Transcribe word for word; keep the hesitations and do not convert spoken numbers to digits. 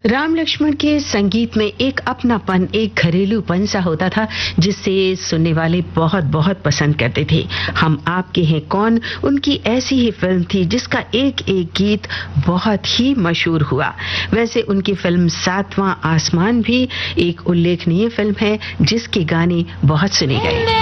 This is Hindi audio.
राम लक्ष्मण के संगीत में एक अपनापन, एक घरेलूपन सा होता था जिससे सुनने वाले बहुत बहुत पसंद करते थे। हम आपके हैं कौन उनकी ऐसी ही फिल्म थी जिसका एक एक गीत बहुत ही मशहूर हुआ। वैसे उनकी फिल्म सातवां आसमान भी एक उल्लेखनीय फिल्म है जिसके गाने बहुत सुने गए।